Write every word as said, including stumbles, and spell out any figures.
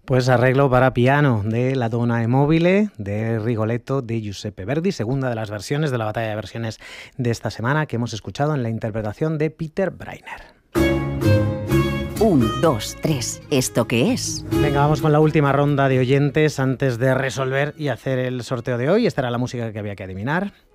Pues arreglo para piano de La Donna è mobile de Rigoletto de Giuseppe Verdi, segunda de las versiones de la batalla de versiones de esta semana que hemos escuchado en la interpretación de Peter Breiner. Un, dos, tres, ¿esto qué es? Venga, vamos con la última ronda de oyentes antes de resolver y hacer el sorteo de hoy. Esta era la música que había que adivinar.